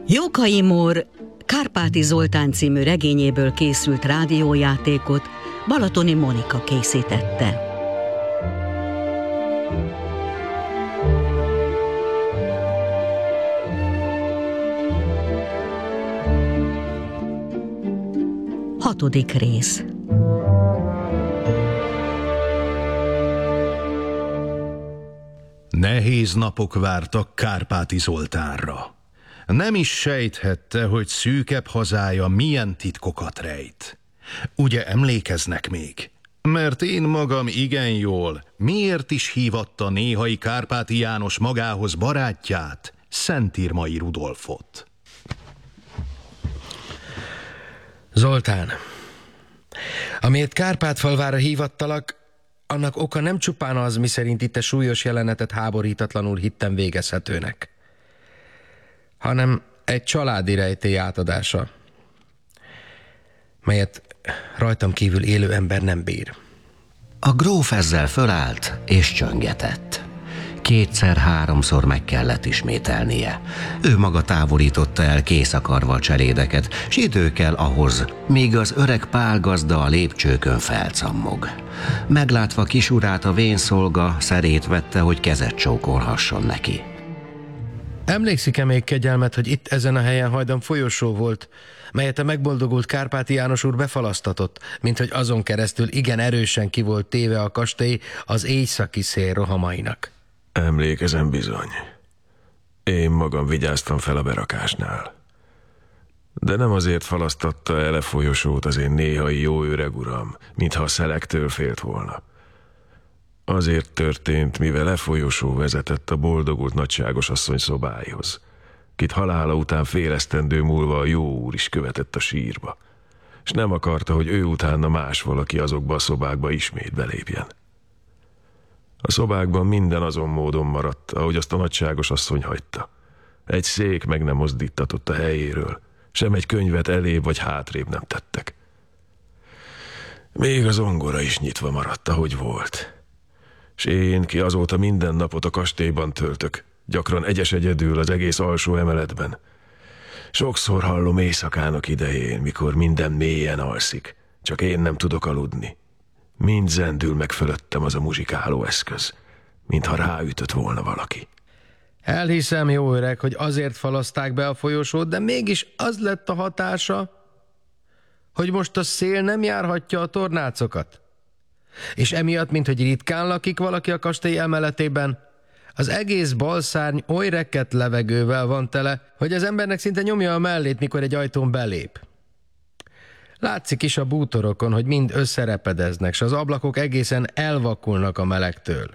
Jókai Mór Kárpáti Zoltán című regényéből készült rádiójátékot Balatoni Monika készítette. Hatodik rész. Nehéz napok vártak Kárpáti Zoltánra. Nem is sejthette, hogy szűkebb hazája milyen titkokat rejt. Ugye emlékeznek még? Mert én magam igen jól, miért is hívatta néhai Kárpáti János magához barátját, Szentírmai Rudolfot. Zoltán, amiért Kárpátfalvára hívattalak, annak oka nem csupán az, miszerint itt a súlyos jelenetet háborítatlanul hittem végezhetőnek, hanem egy családi rejtély átadása, melyet rajtam kívül élő ember nem bír. A gróf ezzel fölállt és csöngetett. Kétszer-háromszor meg kellett ismételnie. Ő maga távolította el készakarval cselédeket, s idő kell ahhoz, míg az öreg pálgazda a lépcsőkön felcammog. Meglátva kisurát a vénszolga, szerét vette, hogy kezet csókolhasson neki. Emlékszik-e még, kegyelmet, hogy itt ezen a helyen hajdan folyosó volt, melyet a megboldogult Kárpáti János úr befalasztatott, mint hogy azon keresztül igen erősen ki volt téve a kastély az éjszaki szél rohamainak? Emlékezem bizony. Én magam vigyáztam fel a berakásnál. De nem azért falasztatta el a folyosót az én néhai jó öreg uram, mintha a szelektől félt volna. Azért történt, mivel e folyosó vezetett a boldogult nagyságos asszony szobáihoz, kit halála után fél esztendő múlva a jó úr is követett a sírba, és nem akarta, hogy ő utána más valaki azokba a szobákba ismét belépjen. A szobákban minden azon módon maradt, ahogy azt a nagyságos asszony hagyta. Egy szék meg nem mozdítatott a helyéről, sem egy könyvet elébb vagy hátrébb nem tettek. Még az zongora is nyitva maradt, ahogy volt. S én, ki azóta minden napot a kastélyban töltök, gyakran egyedül az egész alsó emeletben. Sokszor hallom éjszakának idején, mikor minden mélyen alszik, csak én nem tudok aludni. Mind zendül meg fölöttem az a muzsikáló eszköz, mintha ráütött volna valaki. Elhiszem, jó öreg, hogy azért falaszták be a folyosót, de mégis az lett a hatása, hogy most a szél nem járhatja a tornácokat. És emiatt, minthogy ritkán lakik valaki a kastély emeletében, az egész balszárny oly rekedt levegővel van tele, hogy az embernek szinte nyomja a mellét, mikor egy ajtón belép. Látszik is a bútorokon, hogy mind összerepedeznek, s az ablakok egészen elvakulnak a melegtől.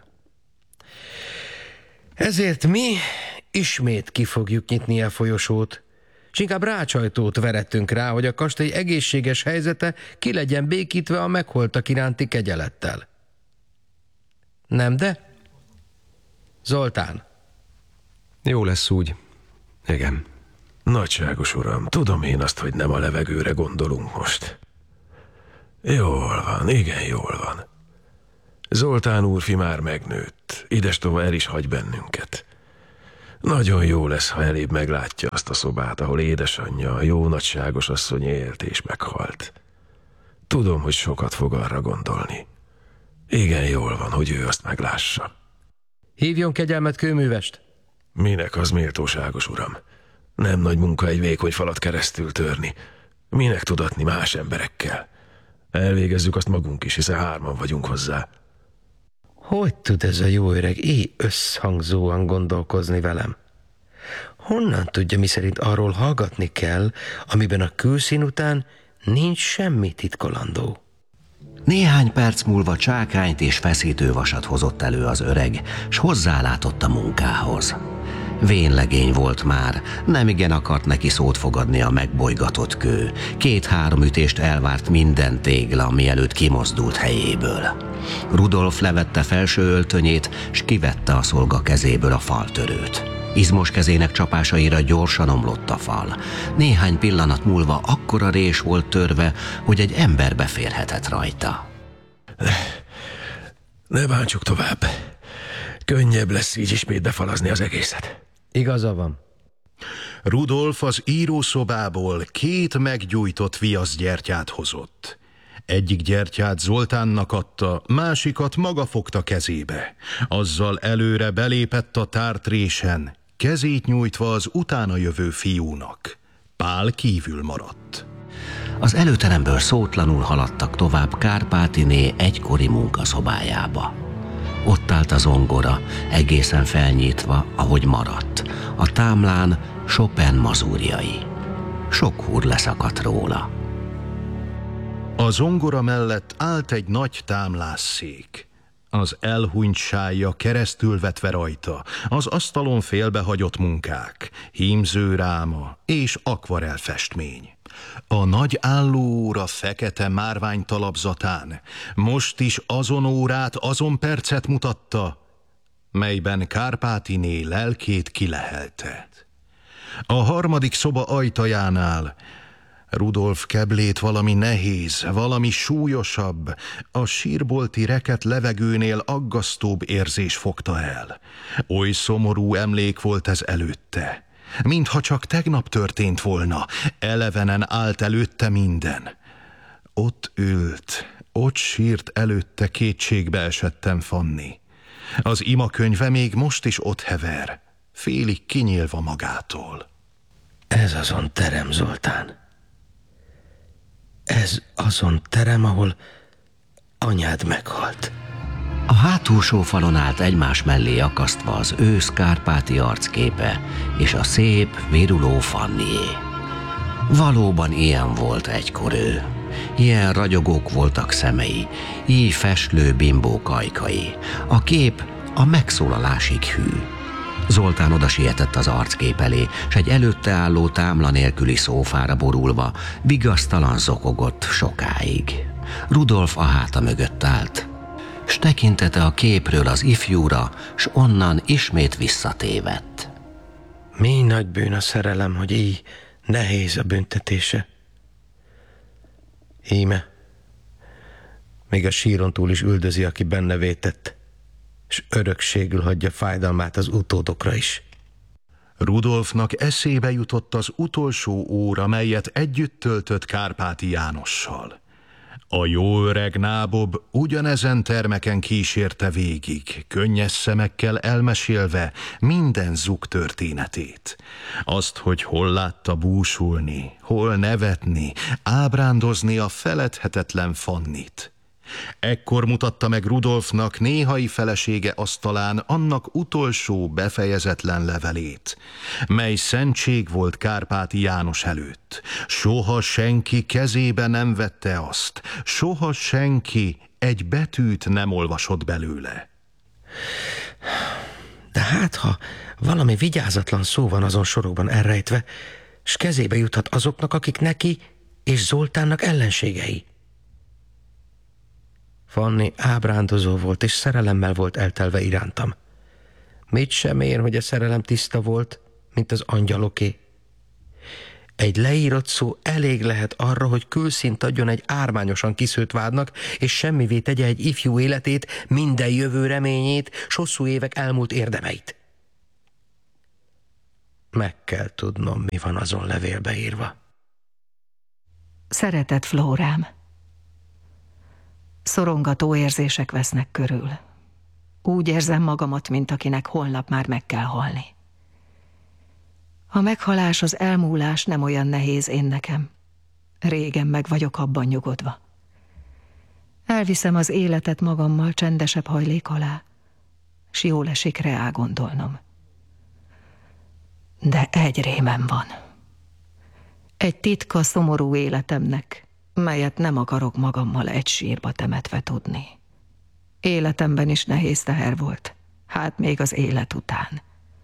Ezért mi ismét ki fogjuk nyitni a folyosót, s inkább rácsajtót verettünk rá, hogy a kastély egészséges helyzete ki legyen békítve a megholtak iránti kegyelettel. Nem de? Zoltán? Jó lesz úgy. Igen. Nagyságos uram, tudom én azt, hogy nem a levegőre gondolunk most. Jól van, igen, jól van. Zoltán úrfi már megnőtt, idestova el is hagy bennünket. Nagyon jó lesz, ha elébb meglátja azt a szobát, ahol édesanyja, a jó nagyságos asszony élt és meghalt. Tudom, hogy sokat fog arra gondolni. Igen, jól van, hogy ő azt meglássa. Hívjon kegyelmet kőművest. Minek az, méltóságos uram? Nem nagy munka egy vékony falat keresztül törni. Minek tudatni más emberekkel? Elvégezzük azt magunk is, hiszen hárman vagyunk hozzá. Hogy tud ez a jó öreg összhangzóan gondolkozni velem? Honnan tudja, miszerint arról hallgatni kell, amiben a külszín után nincs semmi titkolandó? Néhány perc múlva csákányt és feszítővasat hozott elő az öreg, s hozzálátott a munkához. Vénlegény volt már, nemigen akart neki szót fogadni a megbolygatott kő. 2-3 ütést elvárt minden tégla, mielőtt kimozdult helyéből. Rudolf levette felső öltönyét, s kivette a szolga kezéből a faltörőt. Izmos kezének csapásaira gyorsan omlott a fal. Néhány pillanat múlva akkora rés volt törve, hogy egy ember beférhetett rajta. Ne bántsuk tovább. Könnyebb lesz így ismét befalazni az egészet. Igaza van. Rudolf az írószobából 2 meggyújtott viaszgyertyát hozott. Egyik gyertyát Zoltánnak adta, másikat maga fogta kezébe. Azzal előre belépett a tártrésen, kezét nyújtva az utána jövő fiúnak. Pál kívül maradt. Az előteremből szótlanul haladtak tovább Kárpátiné egykori munkaszobájába. Ott állt a zongora, egészen felnyitva, ahogy maradt. A támlán Chopin mazúrjai. Sok húr leszakadt róla. A zongora mellett állt egy nagy támlásszék. Az elhunyt sájja keresztülvetve rajta, az asztalon félbehagyott munkák, hímzőráma és akvarelfestmény. A nagy állóóra fekete márványtalapzatán most is azon órát, azon percet mutatta, melyben Kárpátiné lelkét kilehelte. A harmadik szoba ajtajánál Rudolf keblét valami nehéz, valami súlyosabb, a sírbolti reket levegőnél aggasztóbb érzés fogta el. Oly szomorú emlék volt ez előtte, mintha csak tegnap történt volna, elevenen állt előtte minden. Ott ült, ott sírt előtte, kétségbe esettem Fanni. Az imakönyve még most is ott hever, félig kinyílva magától. Ez azon terem, Zoltán. Ez azon terem, ahol anyád meghalt. A hátulsó falon állt egymás mellé akasztva az ősz kárpáti arcképe és a szép, viruló Fannié. Valóban ilyen volt egykor ő. Ilyen ragyogók voltak szemei, így feslő bimbók ajkai. A kép a megszólalásig hű. Zoltán oda sietett az arckép elé, s egy előtte álló támla nélküli szófára borulva vigasztalan zokogott sokáig. Rudolf a háta mögött állt, s tekintete a képről az ifjúra, s onnan ismét visszatévedt. Mi nagy bűn a szerelem, hogy így nehéz a büntetése. Íme, még a síron túl is üldözi, aki benne vétett, s örökségül hagyja fájdalmát az utódokra is. Rudolfnak eszébe jutott az utolsó óra, melyet együtt töltött Kárpáti Jánossal. A jó öreg nábob ugyanezen termeken kísérte végig, könnyes szemekkel elmesélve minden zug történetét. Azt, hogy hol látta búsulni, hol nevetni, ábrándozni a feledhetetlen Fannit. Ekkor mutatta meg Rudolfnak néhai felesége asztalán annak utolsó befejezetlen levelét, mely szentség volt Kárpáti János előtt. Soha senki kezébe nem vette azt, soha senki egy betűt nem olvasott belőle. De hát, ha valami vigyázatlan szó van azon sorokban elrejtve, s kezébe juthat azoknak, akik neki és Zoltánnak ellenségei. Fanni ábrándozó volt, és szerelemmel volt eltelve irántam. Mit sem ér, hogy a szerelem tiszta volt, mint az angyaloké. Egy leírott szó elég lehet arra, hogy külszínt adjon egy ármányosan kiszőtt vádnak, és semmivé tegye egy ifjú életét, minden jövő reményét, s hosszú évek elmúlt érdemeit. Meg kell tudnom, mi van azon levélbe írva. Szeretett Flórám, szorongató érzések vesznek körül. Úgy érzem magamat, mint akinek holnap már meg kell halni. A meghalás, az elmúlás nem olyan nehéz én nekem. Régen meg vagyok abban nyugodva. Elviszem az életet magammal csendesebb hajlék alá, s jól esik reá gondolnom. De egy rémem van. Egy titka szomorú életemnek, melyet nem akarok magammal egy sírba temetve tudni. Életemben is nehéz teher volt, hát még az élet után.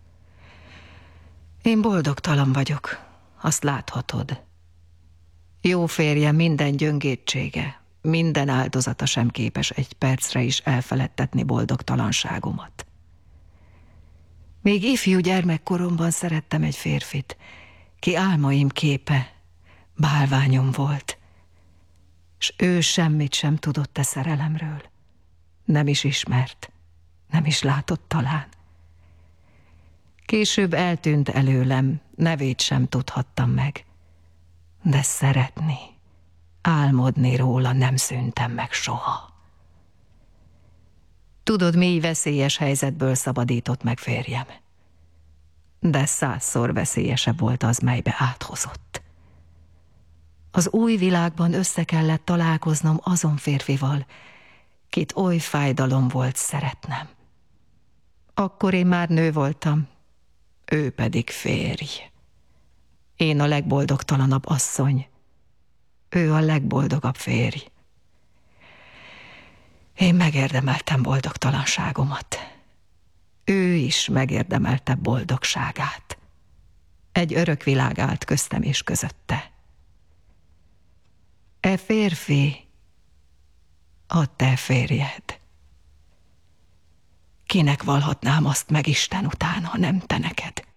Én boldogtalan vagyok, azt láthatod. Jó férjem minden gyöngétsége, minden áldozata sem képes egy percre is elfeledtetni boldogtalanságomat. Még ifjú gyermekkoromban szerettem egy férfit, ki álmaim képe, bálványom volt, s ő semmit sem tudott a szerelemről. Nem is ismert, nem is látott talán. Később eltűnt előlem, nevét sem tudhattam meg, de szeretni, álmodni róla nem szűntem meg soha. Tudod, mély veszélyes helyzetből szabadított meg férjem, de 100-szor veszélyesebb volt az, melybe áthozott. Az új világban össze kellett találkoznom azon férfival, kit oly fájdalom volt szeretnem. Akkor én már nő voltam, ő pedig férj. Én a legboldogtalanabb asszony, ő a legboldogabb férj. Én megérdemeltem boldogtalanságomat. Ő is megérdemelte boldogságát. Egy örök világ állt köztem és közötte. E férfi a te férjed. Kinek valhatnám azt meg Isten után, ha nem te neked?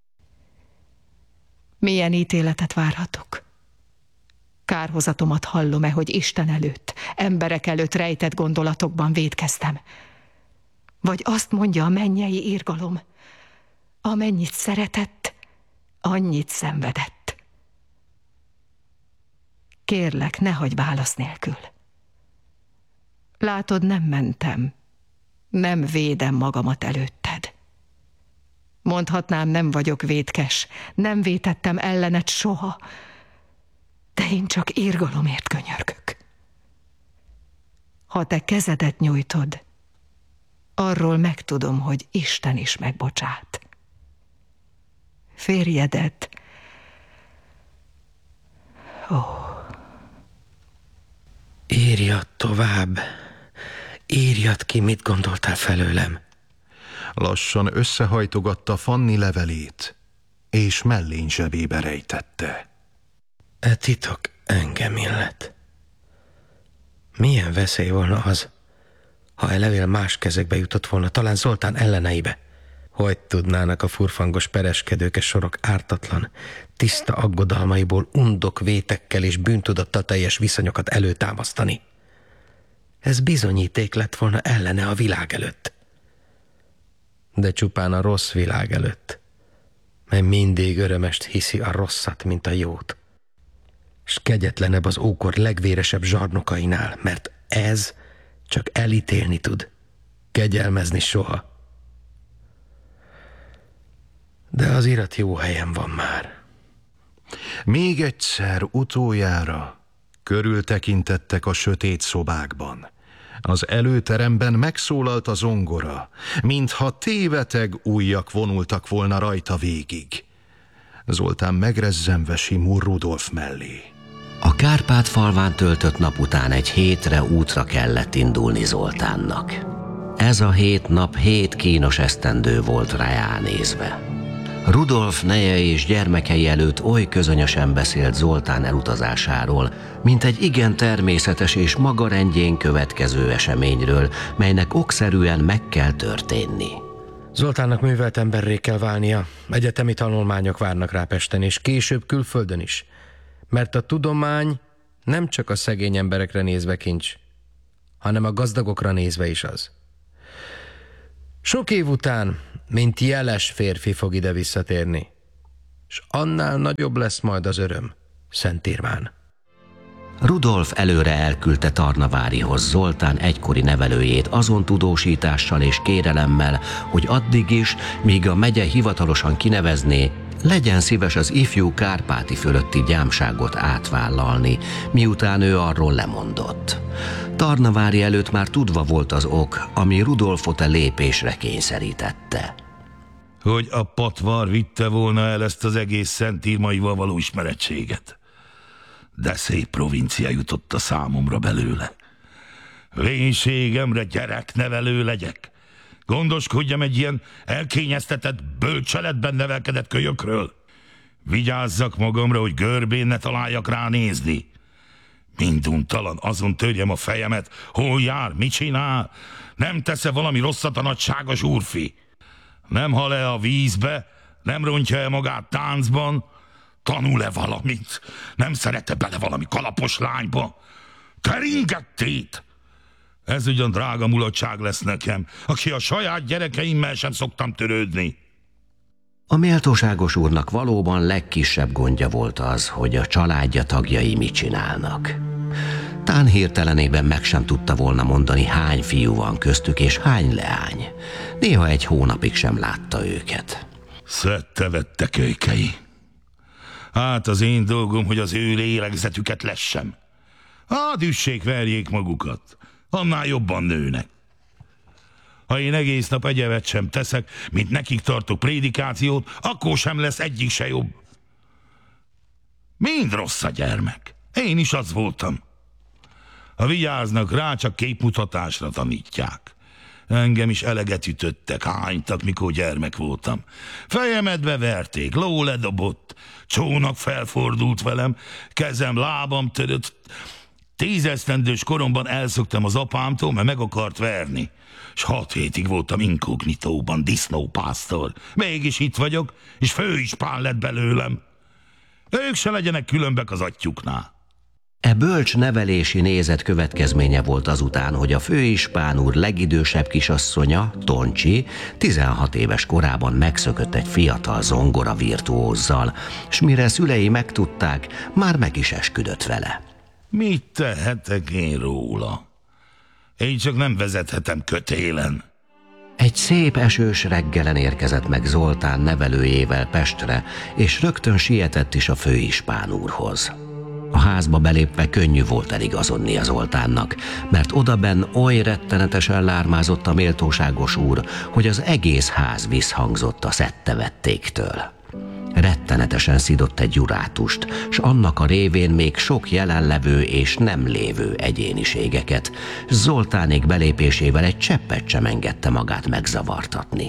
Milyen ítéletet várhatok? Kárhozatomat hallom-e, hogy Isten előtt, emberek előtt rejtett gondolatokban vétkeztem? Vagy azt mondja a mennyei irgalom, amennyit szeretett, annyit szenvedett. Kérlek, ne hagyj válasz nélkül. Látod, nem mentem, nem védem magamat előtted. Mondhatnám, nem vagyok vétkes, nem vétettem ellened soha, de én csak irgalomért könyörgök. Ha te kezedet nyújtod, arról megtudom, hogy Isten is megbocsát. Férjedet, Írjad tovább. Írjad ki, mit gondoltál felőlem. Lassan összehajtogatta Fanny levelét, és mellény zsebébe rejtette. E titok engem illet. Milyen veszély volna az, ha a levél más kezekbe jutott volna, talán Zoltán elleneibe. Hogy tudnának a furfangos pereskedők sorok ártatlan, tiszta aggodalmaiból undok vétekkel és bűntudattal teljes viszonyokat előtámasztani? Ez bizonyíték lett volna ellene a világ előtt. De csupán a rossz világ előtt, mely mindig örömest hiszi a rosszat, mint a jót. S kegyetlenebb az ókor legvéresebb zsarnokainál, mert ez csak elítélni tud, kegyelmezni soha. De az irat jó helyen van már. Még egyszer utoljára körültekintettek a sötét szobákban. Az előteremben megszólalt a zongora, mintha téveteg ujjak vonultak volna rajta végig. Zoltán megrezzenve simul Rudolf mellé. A Kárpát-falván töltött nap után egy hétre útra kellett indulni Zoltánnak. Ez a 7 nap 7 kínos esztendő volt rájá nézve. Rudolf neje és gyermekei előtt oly közönösen beszélt Zoltán elutazásáról, mint egy igen természetes és maga rendjén következő eseményről, melynek okszerűen meg kell történni. Zoltánnak művelt emberré kell válnia, egyetemi tanulmányok várnak rá Pesten, és később külföldön is, mert a tudomány nem csak a szegény emberekre nézve kincs, hanem a gazdagokra nézve is az. Sok év után, mint jeles férfi fog ide visszatérni, s annál nagyobb lesz majd az öröm, Szentírmán. Rudolf előre elküldte Tarnavárihoz Zoltán egykori nevelőjét azon tudósítással és kérelemmel, hogy addig is, míg a megye hivatalosan kinevezné, legyen szíves az ifjú Kárpáti fölötti gyámságot átvállalni, miután ő arról lemondott. Tarnavári előtt már tudva volt az ok, ami Rudolfot a lépésre kényszerítette. Hogy a patvar vitte volna el ezt az egész Szentírmaival való ismerettséget. De szép provincia jutott a számomra belőle. Lénységemre gyereknevelő legyek. Gondoskodjam egy ilyen elkényeztetett bölcseletben nevelkedett kölyökről. Vigyázzak magamra, hogy görbén ne találjak rá nézni. Minduntalan azon törjem a fejemet, hol jár, mit csinál. Nem tesz-e valami rosszat a nagyságos úrfi? Nem hal-e a vízbe? Nem rontja-e magát táncban? Tanul-e valamit? Nem szeret-e bele valami kalapos lányba? Keringettét! Ez ugyan drága mulatság lesz nekem, aki a saját gyerekeimmel sem szoktam törődni. A méltóságos úrnak valóban legkisebb gondja volt az, hogy a családja tagjai mit csinálnak. Tán hirtelenében meg sem tudta volna mondani, hány fiú van köztük és hány leány. Néha egy hónapig sem látta őket. Szedte-vette kölykei. Hát az én dolgom, hogy az ő lélegzetüket lessem. Hát üssék, verjék magukat, annál jobban nőnek. Ha én egész nap egyevet sem teszek, mint nekik tartok prédikációt, akkor sem lesz egyik se jobb. Mind rossz a gyermek. Én is az voltam. Ha vigyáznak rá, csak képmutatásra tanítják. Engem is eleget ütöttek, hánytak, mikor gyermek voltam. Fejemet beverték, ló ledobott, csónak felfordult velem, kezem, lábam törött. 10 esztendős koromban elszöktem az apámtól, mert meg akart verni. S 6 hétig voltam inkognitóban, disznópásztor. Mégis itt vagyok, és főispán lett belőlem. Ők se legyenek különbek az atyuknál. E bölcs nevelési nézet következménye volt azután, hogy a főispán úr legidősebb kisasszonya, Toncsi, 16 éves korában megszökött egy fiatal zongora virtuózzal, s mire szülei megtudták, már meg is esküdött vele. Mit tehetek én róla? Én csak nem vezethetem kötélen. Egy szép esős reggelen érkezett meg Zoltán nevelőjével Pestre, és rögtön sietett is a főispán úrhoz. A házba belépve könnyű volt eligazodnia Zoltánnak, mert odabenn oly rettenetesen lármázott a méltóságos úr, hogy az egész ház visszhangzott a szedte-vettéktől. Rettenetesen szidott egy gyurátust, s annak a révén még sok jelenlevő és nem lévő egyéniségeket. Zoltánék belépésével egy cseppet sem engedte magát megzavartatni.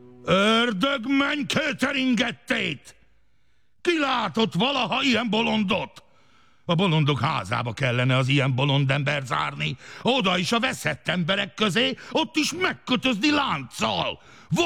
Ördög, menj köteringettét! Ki látott valaha ilyen bolondot? A bolondok házába kellene az ilyen bolond embert zárni. Oda is a veszett emberek közé, ott is megkötözni lánccal.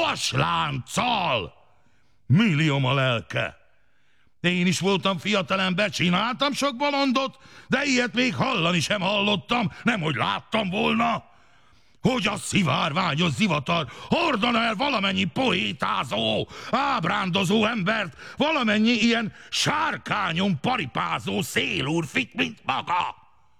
Vaslánccal! Millióm a lelke. Én is voltam fiatalember, csináltam sok bolondot, de ilyet még hallani sem hallottam, nemhogy láttam volna. Hogy a szivárványos zivatar hordana el valamennyi poétázó, ábrándozó embert, valamennyi ilyen sárkányon paripázó szélúrfit, mint maga.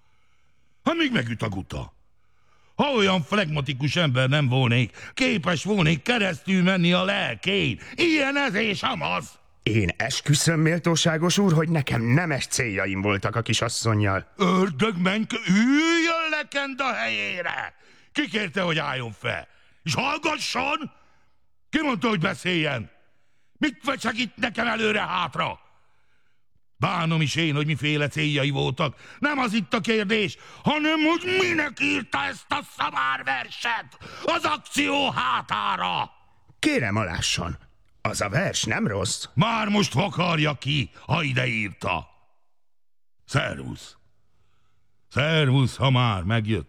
Ha még megüt a guta. Ha olyan flegmatikus ember nem volnék, képes volnék keresztül menni a lelkén. Ilyen ez és amaz. Én esküszöm, méltóságos úr, hogy nekem nemes céljaim voltak a kisasszonnyal. Ördög, menj, üljön le Kenda helyére! Ki kérte, hogy álljon fel? És hallgasson? Ki mondta, hogy beszéljen? Mit fecseg itt nekem előre-hátra? Bánom is én, hogy miféle céljai voltak. Nem az itt a kérdés, hanem hogy minek írta ezt a szamárverset az akció hátára. Kérem, alásson, az a vers nem rossz. Már most vakarja ki, ha ide írta. Szervusz. Szervusz, ha már megjött.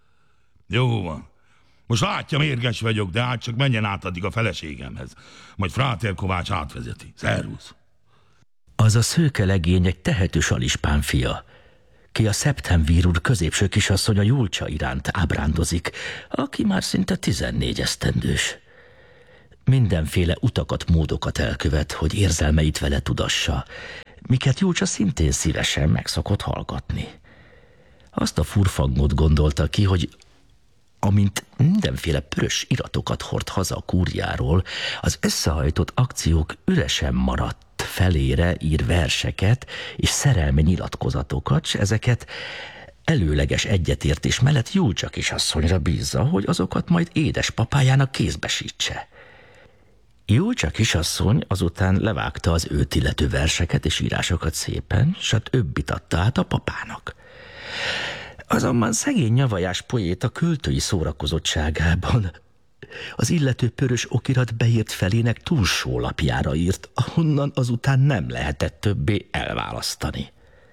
Jó van. Most látja, mérges vagyok, de hát csak menjen át addig a feleségemhez. Majd Fráter Kovács átvezeti. Szervusz. Az a szőke legény egy tehetős alispán fia, ki a Szeptemvír úr középső kisasszonya Julcsa iránt ábrándozik, aki már szinte 14 esztendős. Mindenféle utakat, módokat elkövet, hogy érzelmeit vele tudassa, miket Julcsa szintén szívesen meg szokott hallgatni. Azt a furfangót gondolta ki, hogy amint mindenféle pörös iratokat hord haza a kúriáról, az összehajtott akciók üresen maradt felére ír verseket és szerelmi nyilatkozatokat, s ezeket előleges egyetértés mellett Julcsa kisasszonyra bízza, hogy azokat majd édespapájának kézbesítse. Julcsa kisasszony azután levágta az őt illető verseket és írásokat szépen, s a többit adta át a papának. Azonban szegény nyavajás poéta költői szórakozottságában az illető pörös okirat beírt felének túlsó lapjára írt, ahonnan azután nem lehetett többé elválasztani.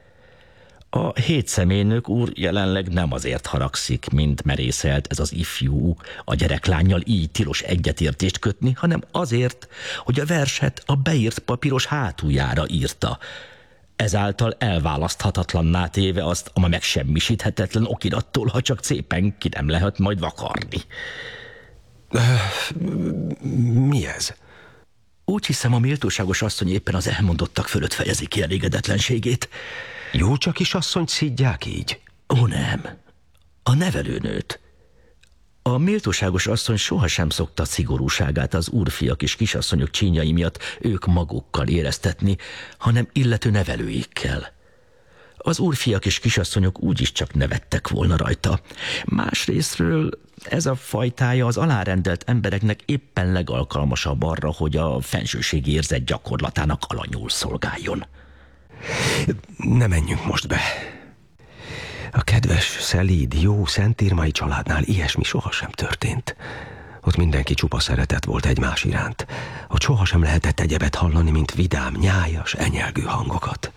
A hétszeménök úr jelenleg nem azért haragszik, mint merészelt ez az ifjú a gyereklánnyal így tilos egyetértést kötni, hanem azért, hogy a verset a beírt papíros hátuljára írta, ezáltal elválaszthatatlanná téve azt a megsemmisíthetetlen okirattól, ha csak szépen ki nem lehet majd vakarni. Mi ez? Úgy hiszem, a méltóságos asszony éppen az elmondottak fölött fejezi ki elégedetlenségét. Júlcsa kisasszonyt szidják így? Ó, nem. A nevelőnőt. A méltóságos asszony sohasem szokta szigorúságát az úrfiak és kisasszonyok csínyai miatt ők magukkal éreztetni, hanem illető nevelőikkel. Az úrfiak és kisasszonyok úgyis csak nevettek volna rajta. Másrésztről ez a fajtája az alárendelt embereknek éppen legalkalmasabb arra, hogy a fensőségi érzet gyakorlatának alanyul szolgáljon. Ne menjünk most be. A kedves, szelíd, jó szentírmai családnál ilyesmi sohasem történt. Ott mindenki csupa szeretet volt egymás iránt. Ott sohasem lehetett egyebet hallani, mint vidám, nyájas, enyelgő hangokat.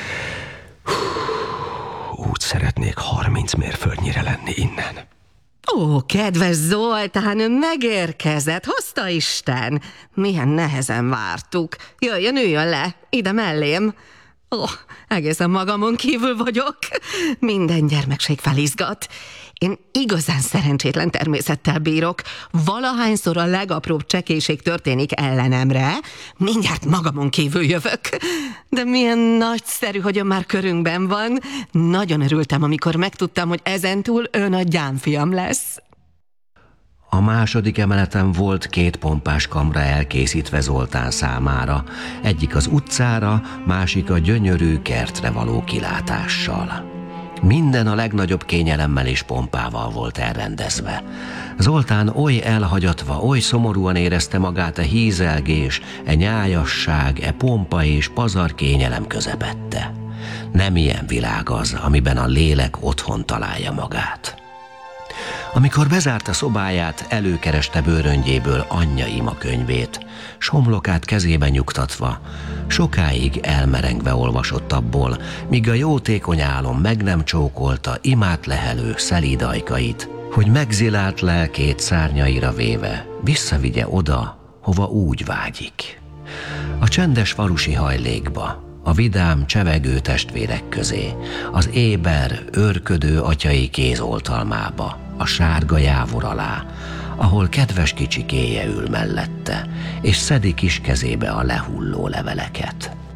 Úgy szeretnék 30 mérföldnyire lenni innen. Ó, kedves Zoltán, ön megérkezett, hozta Isten! Milyen nehezen vártuk. Jöjjön le, ide mellém. Ó, egészen magamon kívül vagyok. Minden gyermekség felizgat. Én igazán szerencsétlen természettel bírok. Valahányszor a legapróbb csekélység történik ellenemre, mindjárt magamon kívül jövök. De milyen nagyszerű, hogy ön már körünkben van. Nagyon örültem, amikor megtudtam, hogy ezentúl ön a gyámfiam lesz. A második emeleten volt 2 pompás kamra elkészítve Zoltán számára, egyik az utcára, másik a gyönyörű kertre való kilátással. Minden a legnagyobb kényelemmel és pompával volt elrendezve. Zoltán oly elhagyatva, oly szomorúan érezte magát a hízelgés, nyájasság, pompa és pazar kényelem közepette. Nem ilyen világ az, amiben a lélek otthon találja magát. Amikor bezárta szobáját, előkereste bőröngyéből anyja imakönyvét, s homlokát kezébe nyugtatva, sokáig elmerengve olvasott abból, míg a jótékony álom meg nem csókolta imát lehelő szelíd ajkait, hogy megzilált lelkét szárnyaira véve visszavigye oda, hova úgy vágyik. A csendes falusi hajlékba, a vidám, csevegő testvérek közé, az éber, őrködő atyai kézoltalmába, a sárga jávor alá, ahol kedves kicsikéje ül mellette, és szedi kis kezébe a lehulló leveleket.